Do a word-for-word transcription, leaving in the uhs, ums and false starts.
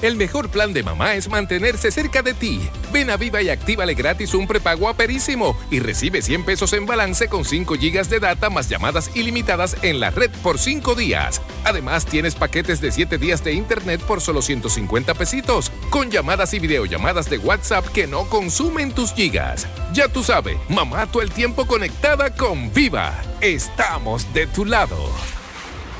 El mejor plan de mamá es mantenerse cerca de ti. Ven a Viva y actívale gratis un prepago a Perísimo y recibe cien pesos en balance con cinco gigas de data más llamadas ilimitadas en la red por cinco días. Además, tienes paquetes de siete días de internet por solo ciento cincuenta pesitos, con llamadas y videollamadas de WhatsApp que no consumen tus gigas. Ya tú sabes, mamá todo el tiempo conectada con Viva. Estamos de tu lado.